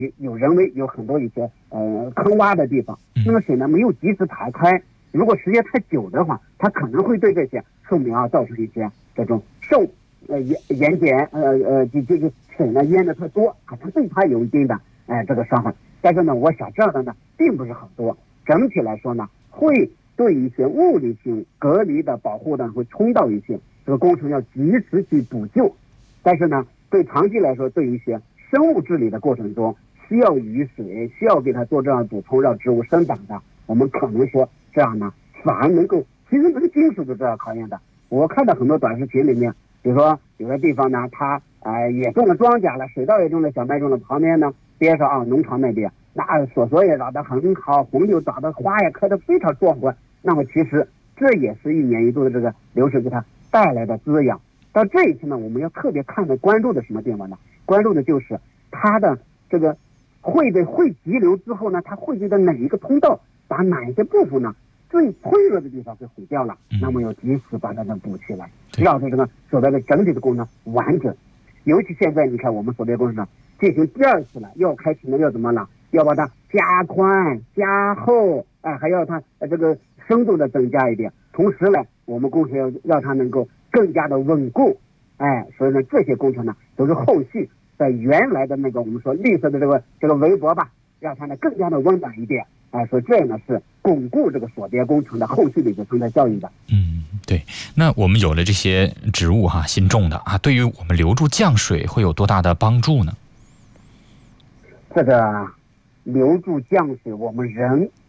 有人为有很多一些坑洼的地方，那么水呢没有及时排开，如果时间太久的话，它可能会对这些树苗啊造成一些这种受盐碱这水呢淹的太多，可能对它有一定的这个伤害。但是呢，我想这样的呢并不是很多，整体来说呢会对一些物理性隔离的保护呢会冲到一些，这个工程要及时去补救。但是呢，对长期来说，对一些生物治理的过程中需要雨水，需要给它做这样补充，让植物生长的，我们可能说这样呢反而能够，其实能经受住这样考验的。我看到很多短视频里面，比如说有的地方呢，它也种了庄稼了，水稻也种了，小麦种了，旁边呢边上啊农场那边，那索也长得很好，红柳长得花也开得非常壮观。那么其实这也是一年一度的这个流水给它带来的滋养。到这一次呢，我们要特别关注的什么地方呢？关注的就是它的这个汇集流之后呢，它汇集的哪一个通道，把哪一些部分呢最脆弱的地方给毁掉了，那么要及时把它们补起来，让这个所谓的整体的工程完整。尤其现在你看我们所在工程进行第二次了，要开始呢要怎么了？要把它加宽加厚，还要它这个深度的增加一点。同时呢，我们工程要让它能够更加的稳固，所以呢这些工程呢都是后续在原来的那个我们说绿色的这个围脖吧，让它呢更加的温暖一点，所以这样呢是巩固这个所别工程的后续的一个生态效益的。 对。那我们有了这些植物新种的对于我们留住降水会有多大的帮助呢？ 这个留住降水，我们人